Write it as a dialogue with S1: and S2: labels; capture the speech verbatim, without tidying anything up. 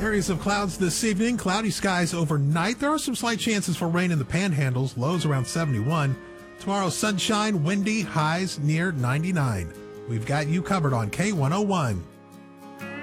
S1: Areas of clouds this evening. Cloudy skies overnight. There are some slight chances for rain in the panhandles. Lows around seventy-one. Tomorrow, sunshine, windy, highs near ninety-nine. We've got you covered on K one oh one.